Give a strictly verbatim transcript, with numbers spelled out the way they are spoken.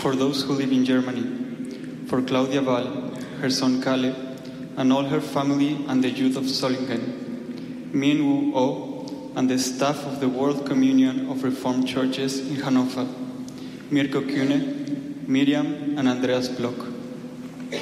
for those who live in Germany, for Claudia Val, her son Caleb, and all her family and the youth of Solingen, Mien Wu O, and the staff of the World Communion of Reformed Churches in Hannover, Mirko Kühne, Miriam, and Andreas Block.